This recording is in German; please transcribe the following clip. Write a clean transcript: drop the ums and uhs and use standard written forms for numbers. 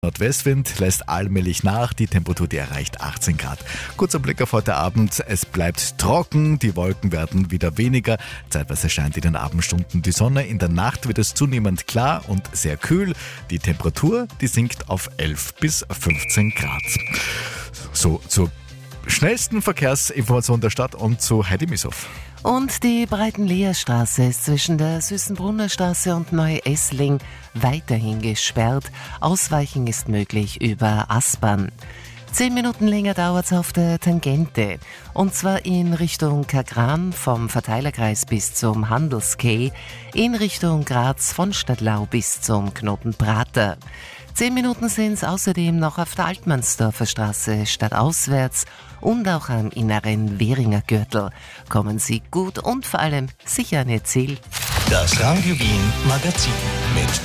Nordwestwind lässt allmählich nach, die Temperatur die erreicht 18 Grad. Kurzer Blick auf heute Abend, es bleibt trocken, die Wolken werden wieder weniger, zeitweise scheint in den Abendstunden die Sonne, in der Nacht wird es zunehmend klar und sehr kühl, die Temperatur die sinkt auf 11 bis 15 Grad. So, zur schnellsten Verkehrsinformation der Stadt und zu Heidi Mishoff. Und die Breitenleerstraße ist zwischen der Süßenbrunner Straße und Neu-Essling weiterhin gesperrt. Ausweichen ist möglich über Aspern. 10 Minuten länger dauert es auf der Tangente. Und zwar in Richtung Kagran vom Verteilerkreis bis zum Handelskay, in Richtung Graz von Stadlau bis zum Knoten Prater. 10 Minuten sind es außerdem noch auf der Altmannsdorfer Straße stadtauswärts und auch am inneren Währinger Gürtel. Kommen Sie gut und vor allem sicher an Ihr Ziel. Das Radio Wien Magazin mit